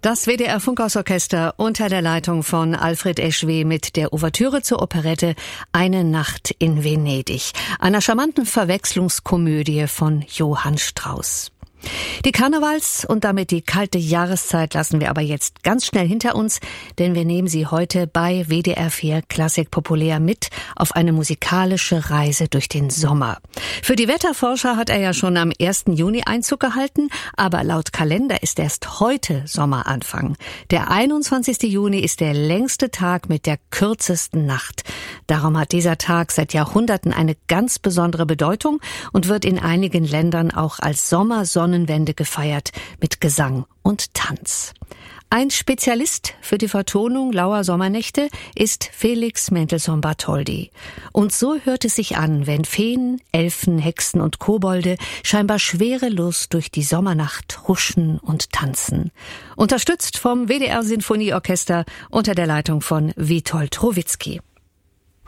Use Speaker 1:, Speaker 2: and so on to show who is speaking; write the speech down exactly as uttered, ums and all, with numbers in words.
Speaker 1: Das W D R Funkhausorchester unter der Leitung von Alfred Eschwe mit der Ouvertüre zur Operette Eine Nacht in Venedig, einer charmanten Verwechslungskomödie von Johann Strauss. Die Karnevals- und damit die kalte Jahreszeit lassen wir aber jetzt ganz schnell hinter uns, denn wir nehmen Sie heute bei W D R vier Klassik Populär mit auf eine musikalische Reise durch den Sommer. Für die Wetterforscher hat er ja schon am ersten Juni Einzug gehalten, aber laut Kalender ist erst heute Sommeranfang. Der einundzwanzigste Juni ist der längste Tag mit der kürzesten Nacht. Darum hat dieser Tag seit Jahrhunderten eine ganz besondere Bedeutung und wird in einigen Ländern auch als Sommersonnenwende gefeiert mit Gesang und Tanz. Ein Spezialist für die Vertonung lauer Sommernächte ist Felix Mendelssohn-Bartholdy. Und so hört es sich an, wenn Feen, Elfen, Hexen und Kobolde scheinbar schwerelos durch die Sommernacht huschen und tanzen. Unterstützt vom W D R Sinfonieorchester unter der Leitung von Witold Rowicki.